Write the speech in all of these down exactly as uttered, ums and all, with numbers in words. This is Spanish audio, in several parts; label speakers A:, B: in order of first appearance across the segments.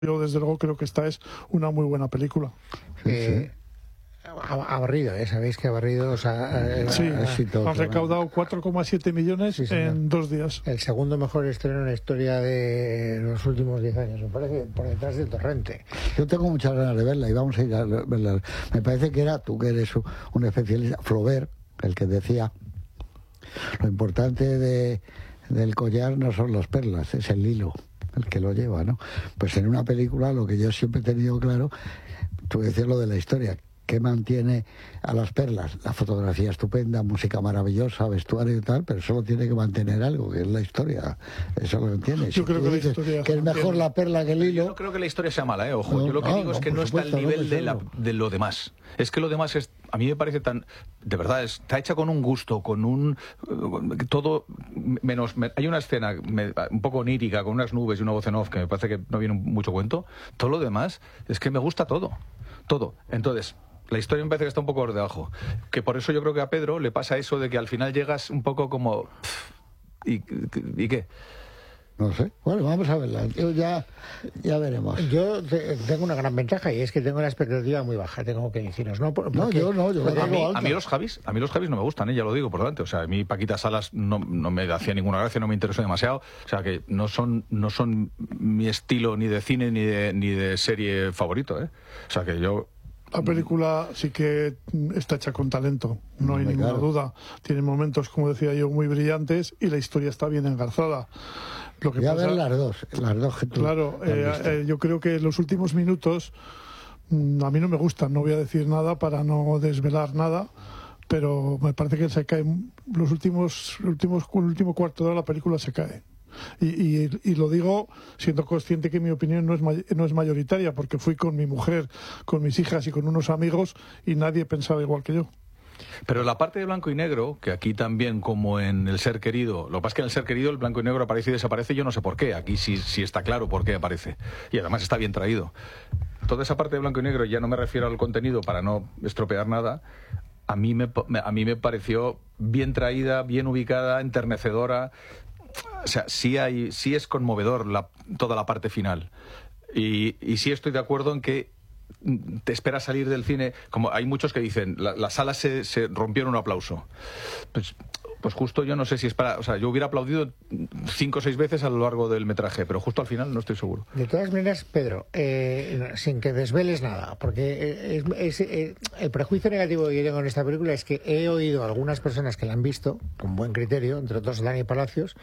A: Yo desde luego creo que esta es una muy buena película.
B: Eh, ha, ha barrido, ¿eh? Sabéis que ha barrido, o sea, eh,
A: sí,
B: éxito,
A: han recaudado cuatro coma siete millones sí, en dos días.
B: El segundo mejor estreno en la historia de los últimos diez años, me parece, por detrás del Torrente.
C: Yo tengo muchas ganas de verla y vamos a ir a verla. Me parece que era, tú que eres un especialista, Flaubert, el que decía, lo importante de, del collar no son las perlas, es el hilo el que lo lleva, ¿no? Pues en una película lo que yo siempre he tenido claro, tú decías lo de la historia, que mantiene a las perlas, la fotografía estupenda, música maravillosa, vestuario y tal, pero solo tiene que mantener algo, que es la historia. Eso lo entiendes.
A: Yo si creo que la historia
C: que es mejor la perla que el hilo.
D: Yo no creo que la historia sea mala, eh, ojo.
C: No,
D: yo lo que
C: no,
D: digo
C: no,
D: es que no
C: supuesto,
D: está al nivel
C: no,
D: de, la, de lo demás. Es que lo demás es, a mí me parece tan, de verdad, está hecha con un gusto, con un todo menos. Me, hay una escena me, un poco onírica con unas nubes y una voz en off que me parece que no viene mucho cuento. Todo lo demás es que me gusta todo, todo. Entonces. La historia me parece que está un poco por debajo. Que por eso yo creo que a Pedro le pasa eso de que al final llegas un poco como... ¿Y, y qué?
C: No sé. Bueno, vamos a verla. Yo ya, ya veremos.
B: Yo te, tengo una gran ventaja y es que tengo la expectativa muy baja, tengo que deciros. No,
C: no yo no. Yo
D: a, mí, a mí los Javis, a mí los Javis no me gustan, ¿eh? Ya lo digo por delante. O sea, a mí Paquita Salas no, no me hacía ninguna gracia, no me interesó demasiado. O sea, que no son, no son mi estilo ni de cine ni de, ni de serie favorito, ¿eh? O sea, que yo...
A: La película sí que está hecha con talento, no hay ninguna duda. Tiene momentos, como decía yo, muy brillantes y la historia está bien engarzada.
C: Lo que Voy pasa, a ver las dos, las dos que tú
A: Claro, eh, eh, yo creo que los últimos minutos mmm, a mí no me gustan, no voy a decir nada para no desvelar nada, pero me parece que se cae los últimos, los últimos, el último cuarto de hora la película se cae. Y, y, y lo digo siendo consciente que mi opinión no es, no es mayoritaria, porque fui con mi mujer, con mis hijas y con unos amigos y nadie pensaba igual que yo.
D: Pero la parte de blanco y negro, que aquí también como en El Ser Querido, lo que pasa es que en El Ser Querido el blanco y negro aparece y desaparece, yo no sé por qué, aquí sí, sí está claro por qué aparece y además está bien traído. Toda esa parte de blanco y negro, ya no me refiero al contenido para no estropear nada, a mí me, a mí me pareció bien traída, bien ubicada, enternecedora. O sea, sí, hay, sí es conmovedor la, toda la parte final. Y, y sí estoy de acuerdo en que te esperas salir del cine. Como hay muchos que dicen, la, la sala se, se rompió en un aplauso. Pues, pues justo yo no sé si es para... O sea, yo hubiera aplaudido cinco o seis veces a lo largo del metraje, pero justo al final no estoy seguro.
B: De todas maneras, Pedro, eh, sin que desveles nada, porque es, es, es, el prejuicio negativo que yo tengo en esta película es que he oído a algunas personas que la han visto, con buen criterio, entre otros Dani Palacios,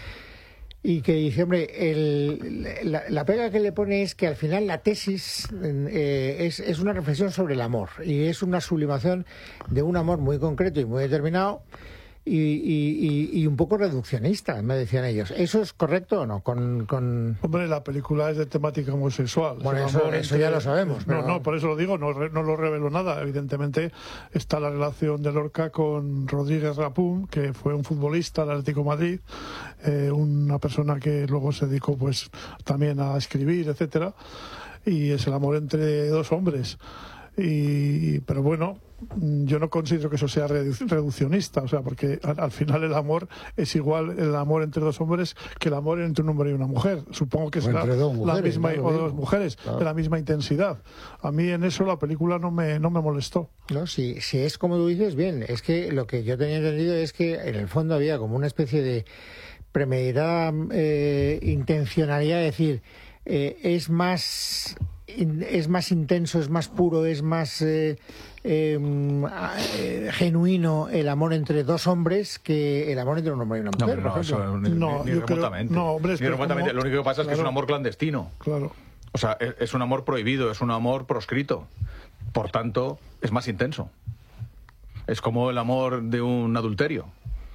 B: y que dice, hombre, el, la, la pega que le pone es que al final la tesis eh, es, es una reflexión sobre el amor, y es una sublimación de un amor muy concreto y muy determinado, y, y, y, y un poco reduccionista, me decían ellos. ¿Eso es correcto o no? Con, con...
A: Hombre, la película es de temática homosexual.
B: Bueno, eso, eso entre... ya lo sabemos.
A: No,
B: pero...
A: no, por eso lo digo, no, no lo revelo nada. Evidentemente está la relación de Lorca con Rodríguez Rapum, que fue un futbolista del Atlético de Madrid, eh, una persona que luego se dedicó pues también a escribir, etcétera, y es el amor entre dos hombres. Y, pero bueno, yo no considero que eso sea redu- reduccionista, o sea, porque al, al final el amor es igual el amor entre dos hombres que el amor entre un hombre y una mujer. Supongo que será mujeres, la misma, o dos mujeres, claro, de la misma intensidad. A mí en eso la película no me, no me molestó.
B: No, si, si es como tú dices, bien, es que lo que yo tenía entendido es que en el fondo había como una especie de premeditada eh, intencionalidad, es decir, eh, es más... es más intenso, es más puro, es más eh, eh, eh, genuino el amor entre dos hombres que el amor entre un hombre y una mujer.
D: No, no, eso, ni,
A: no,
D: ni, ni remotamente.
A: Creo, no, hombre,
D: ni remotamente. Como... Lo único que pasa es que claro, es un amor clandestino.
A: Claro.
D: O sea, es, es un amor prohibido, es un amor proscrito. Por tanto, es más intenso. Es como el amor de un adulterio.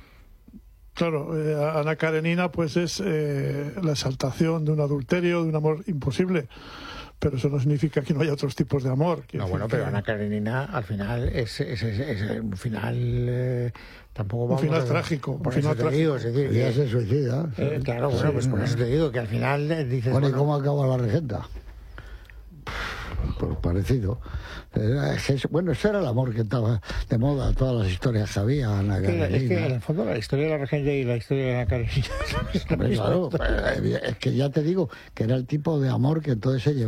A: Claro, eh, Ana Karenina pues es eh, la exaltación de un adulterio, de un amor imposible. Pero eso no significa que no haya otros tipos de amor.
B: No, bueno, pero que... Ana Karenina al final es, es, es, es un final eh, tampoco vamos
A: un final
B: a...
A: trágico,
B: por
A: un final
B: eso te digo, es decir,
C: ya se suicida.
B: Eh, claro, bueno, pues por eso te digo que al final dices...
C: Bueno, ¿y
B: bueno,
C: cómo acaba la regenta? pues parecido. Era, es que, bueno, ese era el amor que estaba de moda, todas las historias que había, Ana
B: Es que,
C: Karenina.
B: es que en el fondo la historia de la Regencia y la historia de Ana Karenina
C: Hombre, claro, es que ya te digo que era el tipo de amor que entonces se llevaba.